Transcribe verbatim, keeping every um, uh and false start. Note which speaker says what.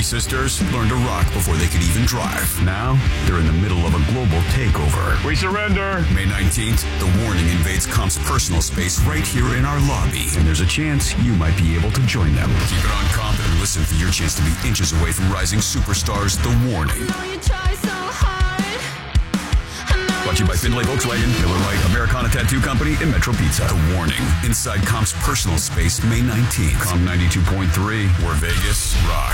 Speaker 1: sisters learned to rock before they could even drive. Now, they're in the middle of a global takeover.
Speaker 2: We surrender.
Speaker 1: May nineteenth, The Warning invades Comp's personal space right here in our lobby. And there's a chance you might be able to join them. Keep it on Comp and listen for your chance to be inches away from rising superstars The Warning. Brought to you by Findlay Volkswagen, Miller Lite, Americana Tattoo Company, and Metro Pizza. The Warning, inside Comp's personal space, May nineteenth. Comp ninety-two point three, where Vegas rocks.